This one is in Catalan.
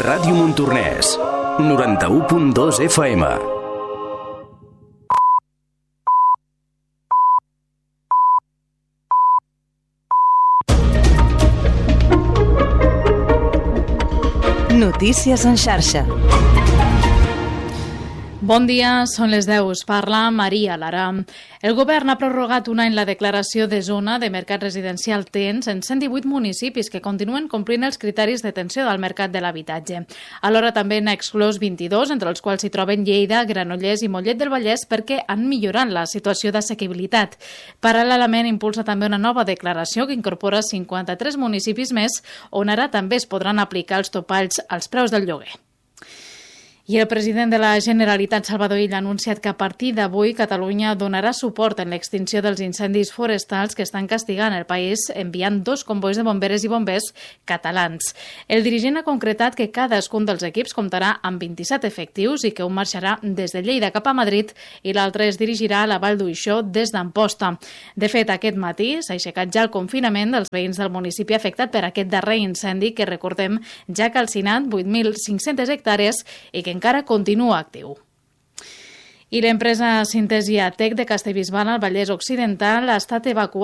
Ràdio Montornès, 91.2 FM. Notícies en xarxa. Bon dia, són les 10. Us parla Maria Lara. El govern ha prorrogat un any la declaració de zona de mercat residencial tens en 118 municipis que continuen complint els criteris d'atenció del mercat de l'habitatge. Alhora també n'ha exclòs 22, entre els quals s'hi troben Lleida, Granollers i Mollet del Vallès, perquè han millorat la situació d'assequibilitat. Paral·lelament, impulsa també una nova declaració que incorpora 53 municipis més, on ara també es podran aplicar els topalls als preus del lloguer. I el president de la Generalitat, Salvador Illa, ha anunciat que a partir d'avui Catalunya donarà suport en l'extinció dels incendis forestals que estan castigant el país enviant 2 combois de bomberes i bombers catalans. El dirigent ha concretat que cadascun dels equips comptarà amb 27 efectius i que un marxarà des de Lleida cap a Madrid i l'altre es dirigirà a la Vall d'Uixó des d'Amposta. De fet, aquest matí s'ha aixecat ja el confinament dels veïns del municipi afectat per aquest darrer incendi que, recordem, ja ha calcinat 8.500 hectàrees i que encara continua actiu. I l'empresa Sintesia Tech de Castellbisbal al Vallès Occidental ha estat evacuada